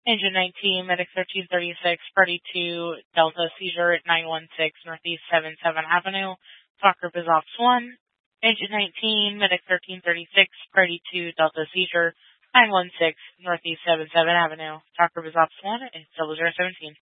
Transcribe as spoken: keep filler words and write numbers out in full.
Engine nineteen, Medic thirteen thirty-six, Party two, Delta Seizure at nine one six Northeast seventy-seventh Avenue. Talk group is Ops one. Engine nineteen, Medic thirteen thirty-six, Party two, Delta Seizure, nine one six Northeast seventy-seventh Avenue. Talk group is Ops one and Silver zero seventeen.